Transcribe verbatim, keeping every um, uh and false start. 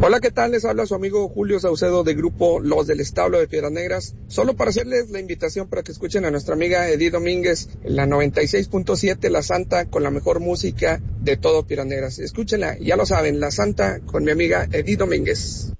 Hola, ¿qué tal? Les habla su amigo Julio Saucedo de grupo Los del Establo de Piedras Negras. Solo para hacerles la invitación para que escuchen a nuestra amiga Edith Domínguez en la noventa y seis punto siete La Santa con la mejor música de todo Piedras Negras. Escúchenla, ya lo saben, La Santa con mi amiga Edith Domínguez.